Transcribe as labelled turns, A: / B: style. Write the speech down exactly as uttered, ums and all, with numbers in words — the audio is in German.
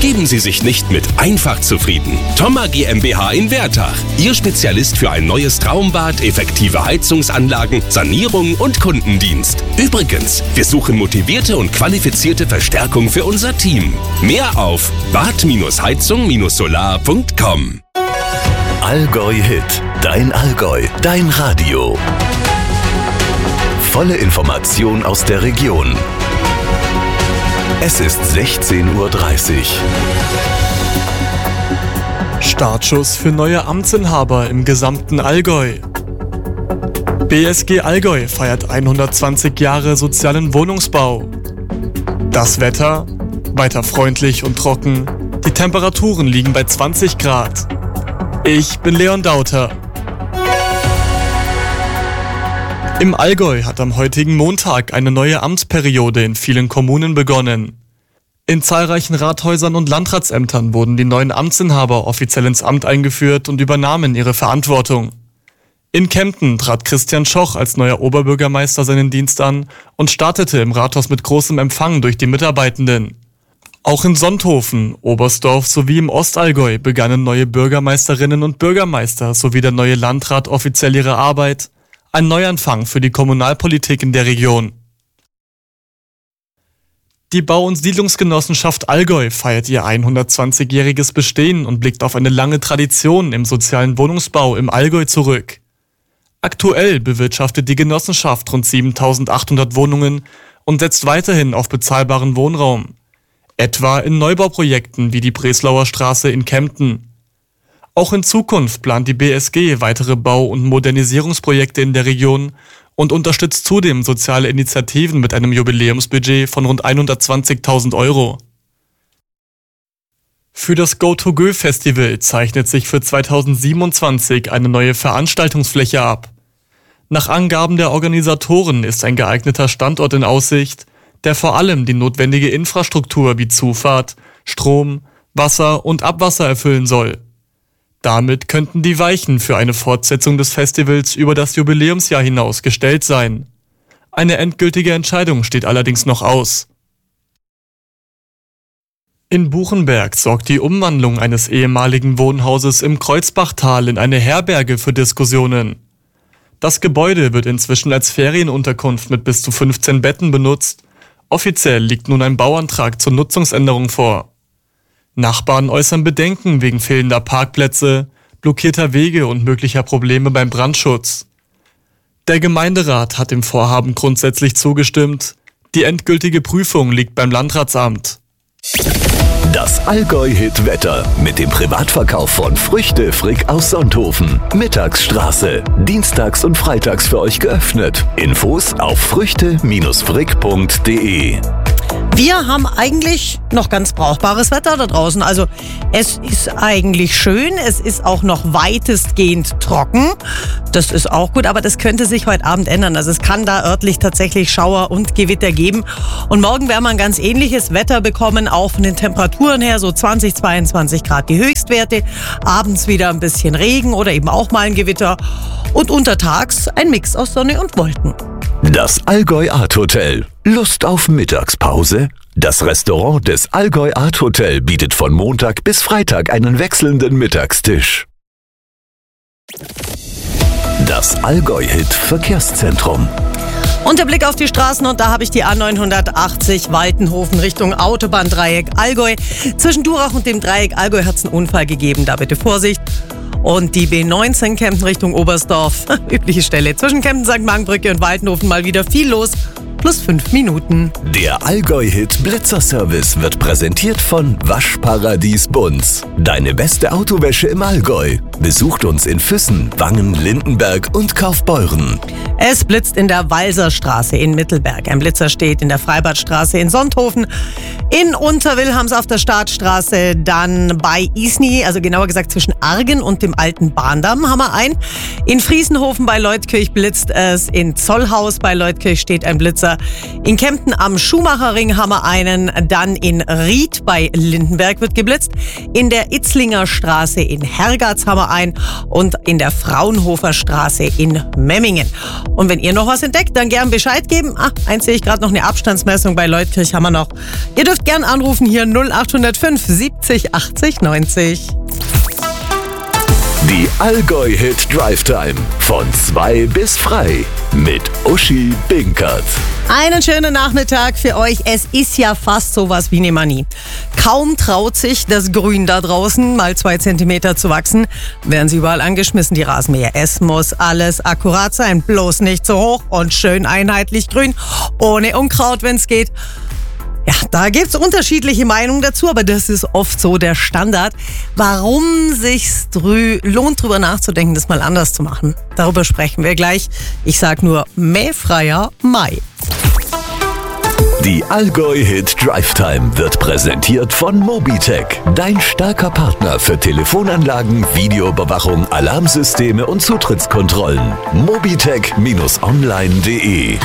A: Geben Sie sich nicht mit einfach zufrieden. Thoma GmbH in Wertach. Ihr Spezialist für ein neues Traumbad, effektive Heizungsanlagen, Sanierung und Kundendienst. Übrigens, wir suchen motivierte und qualifizierte Verstärkung für unser Team. Mehr auf bad heizung solar punkt com.
B: Allgäu Hit. Dein Allgäu. Dein Radio. Volle Information aus der Region. Es ist sechzehn Uhr dreißig.
C: Startschuss für neue Amtsinhaber im gesamten Allgäu. B S G Allgäu feiert hundertzwanzig Jahre sozialen Wohnungsbau. Das Wetter? Weiter freundlich und trocken. Die Temperaturen liegen bei zwanzig Grad. Ich bin Leon Dauter. Im Allgäu hat am heutigen Montag eine neue Amtsperiode in vielen Kommunen begonnen. In zahlreichen Rathäusern und Landratsämtern wurden die neuen Amtsinhaber offiziell ins Amt eingeführt und übernahmen ihre Verantwortung. In Kempten trat Christian Schoch als neuer Oberbürgermeister seinen Dienst an und startete im Rathaus mit großem Empfang durch die Mitarbeitenden. Auch in Sonthofen, Oberstdorf sowie im Ostallgäu begannen neue Bürgermeisterinnen und Bürgermeister sowie der neue Landrat offiziell ihre Arbeit. Ein Neuanfang für die Kommunalpolitik in der Region. Die Bau- und Siedlungsgenossenschaft Allgäu feiert ihr hundertzwanzigjähriges Bestehen und blickt auf eine lange Tradition im sozialen Wohnungsbau im Allgäu zurück. Aktuell bewirtschaftet die Genossenschaft rund siebentausendachthundert Wohnungen und setzt weiterhin auf bezahlbaren Wohnraum. Etwa in Neubauprojekten wie die Breslauer Straße in Kempten. Auch in Zukunft plant die B S G weitere Bau- und Modernisierungsprojekte in der Region und unterstützt zudem soziale Initiativen mit einem Jubiläumsbudget von rund hundertzwanzigtausend Euro. Für das Go-To-Go-Festival zeichnet sich für zweitausendsiebenundzwanzig eine neue Veranstaltungsfläche ab. Nach Angaben der Organisatoren ist ein geeigneter Standort in Aussicht, der vor allem die notwendige Infrastruktur wie Zufahrt, Strom, Wasser und Abwasser erfüllen soll. Damit könnten die Weichen für eine Fortsetzung des Festivals über das Jubiläumsjahr hinaus gestellt sein. Eine endgültige Entscheidung steht allerdings noch aus. In Buchenberg sorgt die Umwandlung eines ehemaligen Wohnhauses im Kreuzbachtal in eine Herberge für Diskussionen. Das Gebäude wird inzwischen als Ferienunterkunft mit bis zu fünfzehn Betten benutzt. Offiziell liegt nun ein Bauantrag zur Nutzungsänderung vor. Nachbarn äußern Bedenken wegen fehlender Parkplätze, blockierter Wege und möglicher Probleme beim Brandschutz. Der Gemeinderat hat dem Vorhaben grundsätzlich zugestimmt. Die endgültige Prüfung liegt beim Landratsamt.
B: Das Allgäu-Hit-Wetter mit dem Privatverkauf von Früchte Frick aus Sonthofen. Mittagsstraße. Dienstags und freitags für euch geöffnet. Infos auf früchte frick punkt de.
D: Wir haben eigentlich noch ganz brauchbares Wetter da draußen. Also es ist eigentlich schön, es ist auch noch weitestgehend trocken. Das ist auch gut, aber das könnte sich heute Abend ändern. Also es kann da örtlich tatsächlich Schauer und Gewitter geben. Und morgen werden wir ein ganz ähnliches Wetter bekommen, auch von den Temperaturen her, so zwanzig, zweiundzwanzig Grad die Höchstwerte. Abends wieder ein bisschen Regen oder eben auch mal ein Gewitter. Und untertags ein Mix aus Sonne und Wolken.
B: Das Allgäu Art Hotel. Lust auf Mittagspause? Das Restaurant des Allgäu Art Hotel bietet von Montag bis Freitag einen wechselnden Mittagstisch. Das Allgäu-Hit Verkehrszentrum.
D: Und der Blick auf die Straßen, und da habe ich die A neunhundertachtzig Waltenhofen Richtung Autobahndreieck Allgäu. Zwischen Durach und dem Dreieck Allgäu hat es einen Unfall gegeben, da bitte Vorsicht. Und die B neunzehn Kempten Richtung Oberstdorf, übliche Stelle. Zwischen Kempten, Sankt Markenbrücke und Waltenhofen mal wieder viel los. Plus fünf Minuten.
B: Der Allgäu-Hit Blitzerservice wird präsentiert von Waschparadies Bunz. Deine beste Autowäsche im Allgäu. Besucht uns in Füssen, Wangen, Lindenberg und Kaufbeuren.
D: Es blitzt in der Walserstraße in Mittelberg. Ein Blitzer steht in der Freibadstraße in Sonthofen. In Unterwilhams auf der Startstraße, dann bei Isny, also genauer gesagt zwischen Argen und dem alten Bahndamm haben wir einen. In Friesenhofen bei Leutkirch blitzt es. In Zollhaus bei Leutkirch steht ein Blitzer. In Kempten am Schumacherring haben wir einen. Dann in Ried bei Lindenberg wird geblitzt. In der Itzlinger Straße in Hergatz haben wir Verein und in der Fraunhofer Straße in Memmingen. Und wenn ihr noch was entdeckt, dann gern Bescheid geben. Ah, eins sehe ich gerade noch, eine Abstandsmessung bei Leutkirch haben wir noch. Ihr dürft gern anrufen hier null acht null fünf siebzig achtzig neunzig.
B: Die Allgäu-Hit Drive Time von zwei bis frei mit Uschi Binkert.
D: Einen schönen Nachmittag für euch. Es ist ja fast sowas wie eine Manie. Kaum traut sich das Grün da draußen mal zwei Zentimeter zu wachsen, werden sie überall angeschmissen, die Rasenmäher. Es muss alles akkurat sein, bloß nicht so hoch und schön einheitlich grün, ohne Unkraut, wenn es geht. Ja, da gibt's unterschiedliche Meinungen dazu, aber das ist oft so der Standard. Warum sich's drü- lohnt, drüber nachzudenken, das mal anders zu machen? Darüber sprechen wir gleich. Ich sag nur mähfreier Mai.
B: Die Allgäu-Hit Drive Time wird präsentiert von Mobitech, dein starker Partner für Telefonanlagen, Videoüberwachung, Alarmsysteme und Zutrittskontrollen. mobitech Bindestrich online punkt de